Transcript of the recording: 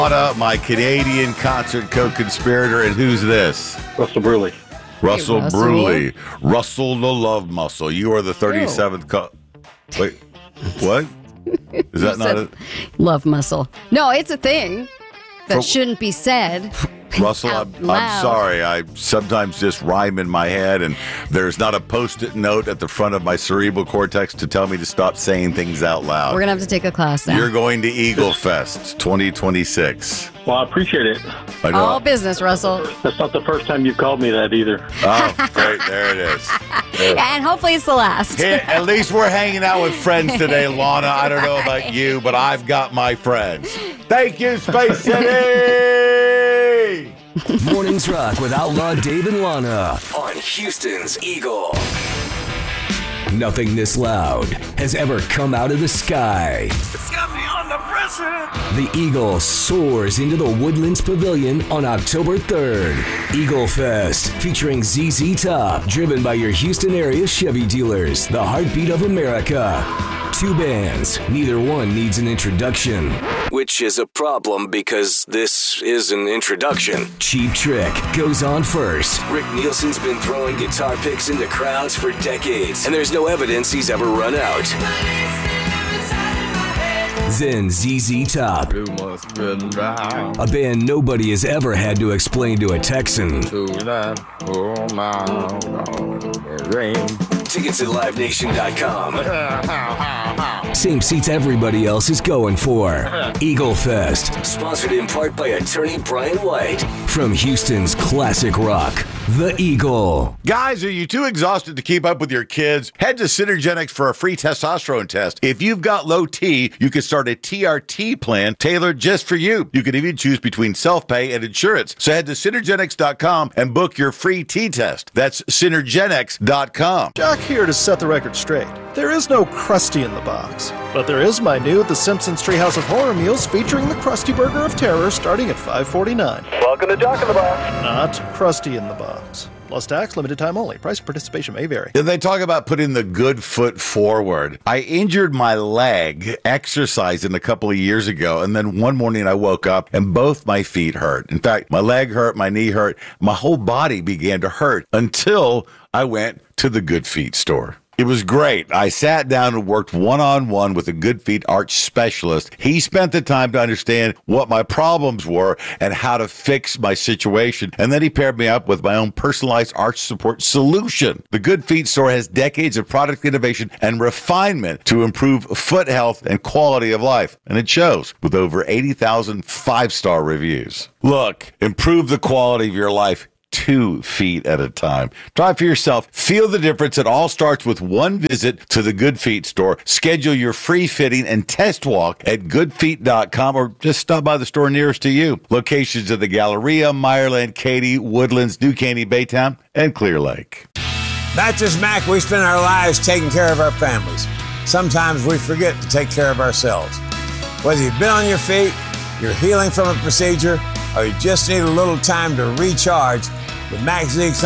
My Canadian concert co-conspirator, and who's this? Russell Bruley. Russell Russell. Bruley. Russell the Love Muscle. You are the 37th. Wait, what? Is that not it? Love muscle. No, it's a thing that shouldn't be said. Russell, out I'm loud. sorry. I sometimes just rhyme in my head, and there's not a Post-it note at the front of my cerebral cortex to tell me to stop saying things out loud. We're going to have to take a class now. You're going to Eagle Fest 2026. Well, I appreciate it. I know. All business, Russell. That's not the first time you've called me that either. Oh, great. There it is. There. And hopefully it's the last. At least we're hanging out with friends today, Lana. I don't know about you, but I've got my friends. Thank you, Space City! Mornings Rock with Outlaw Dave and Lana on Houston's Eagle. Nothing this loud has ever come out of the sky. It's got me under pressure. The Eagle soars into the Woodlands Pavilion on October 3rd. Eagle Fest, featuring ZZ Top, driven by your Houston area Chevy dealers, the heartbeat of America. 2 bands, neither one needs an introduction. Which is a problem because this is an introduction. Cheap Trick goes on first. Rick Nielsen's been throwing guitar picks into crowds for decades, and there's no evidence he's ever run out. Then ZZ Top, a band nobody has ever had to explain to a Texan. Tickets at LiveNation.com. Same seats everybody else is going for. Eagle Fest, sponsored in part by attorney Brian White. From Houston's classic rock, The Eagle. Guys, are you too exhausted to keep up with your kids? Head to Synergenics for a free testosterone test. If you've got low T, you can start a TRT plan tailored just for you. You can even choose between self-pay and insurance. So head to Synergenics.com and book your free T test. That's Synergenics.com. Jock here to set the record straight. There is no Krusty in the box, but there is my new The Simpsons Treehouse of Horror meals featuring the Krusty Burger of Terror starting at $5.49. Welcome to Jock in the Box. Not Krusty in the box. Plus tax, limited time only. Price and participation may vary. They talk about putting the good foot forward. I injured my leg exercising a couple of years ago, and then one morning I woke up and both my feet hurt. In fact, my leg hurt, my knee hurt, my whole body began to hurt until I went to the Good Feet store. It was great. I sat down and worked one-on-one with a Good Feet arch specialist. He spent the time to understand what my problems were and how to fix my situation. And then he paired me up with my own personalized arch support solution. The Good Feet store has decades of product innovation and refinement to improve foot health and quality of life. And it shows with over 80,000 five-star reviews. Look, improve the quality of your life 2 feet at a time. Try for yourself. Feel the difference. It all starts with one visit to the Good Feet store. Schedule your free fitting and test walk at goodfeet.com or just stop by the store nearest to you. Locations at the Galleria, Meyerland, Katy, Woodlands, New Caney, Baytown, and Clear Lake. Mattress Mac, we spend our lives taking care of our families. Sometimes we forget to take care of ourselves. Whether you've been on your feet, you're healing from a procedure, or you just need a little time to recharge, the Mac Z